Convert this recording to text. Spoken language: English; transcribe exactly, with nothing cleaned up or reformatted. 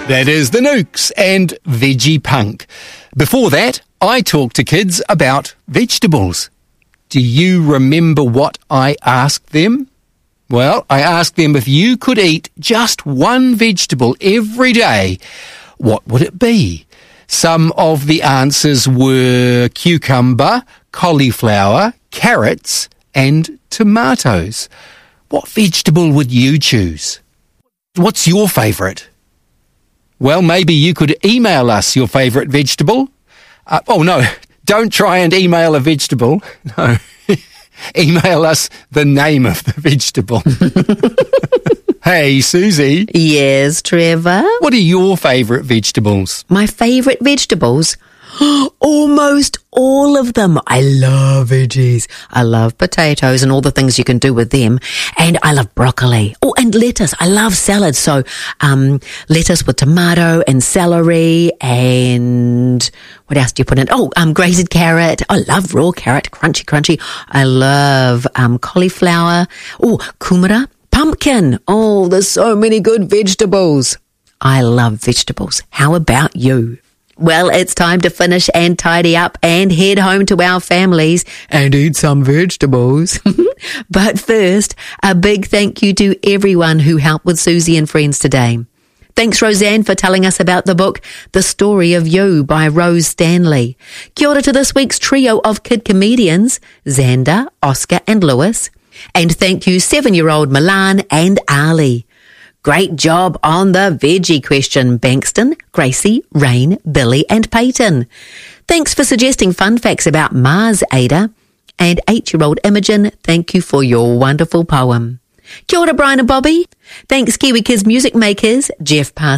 That is the Nukes and Veggie Punk. Before that, I talked to kids about vegetables. Do you remember what I asked them? Well, I asked them if you could eat just one vegetable every day, what would it be? Some of the answers were cucumber, cauliflower, carrots, and tomatoes. What vegetable would you choose? What's your favourite? Well, maybe you could email us your favourite vegetable. Uh, oh, no, don't try and email a vegetable. No, email us the name of the vegetable. Hey, Susie. Yes, Trevor? What are your favourite vegetables? My favourite vegetables? Almost all of them. I love veggies. I love potatoes and all the things you can do with them. And I love broccoli. Oh, and lettuce. I love salad. So, um, lettuce with tomato and celery and what else do you put in? Oh, um, grated carrot. I love raw carrot. Crunchy, crunchy. I love, um, cauliflower. Oh, kumara. Pumpkin. Oh, there's so many good vegetables. I love vegetables. How about you? Well, it's time to finish and tidy up and head home to our families and eat some vegetables. But first, a big thank you to everyone who helped with Susie and Friends today. Thanks, Roseanne, for telling us about the book The Story of You by Rose Stanley. Kia ora to this week's trio of kid comedians, Xander, Oscar and Lewis. And thank you seven-year-old Milan and Ali. Great job on the veggie question, Bankston, Gracie, Rain, Billy and Peyton. Thanks for suggesting fun facts about Mars, Ada. And eight-year-old Imogen, thank you for your wonderful poem. Kia ora, Brian and Bobby. Thanks, Kiwi Kids Music Makers, Jeff Parsons.